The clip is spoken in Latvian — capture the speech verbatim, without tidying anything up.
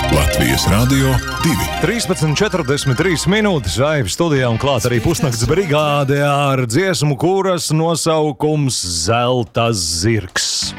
Latvijas Rādio divi. trīspadsmit četrdesmit trīs minūtes Raivis studijā un klāt arī pusnakts brigāde ar dziesmu, kuras nosaukums Zelta zirgs.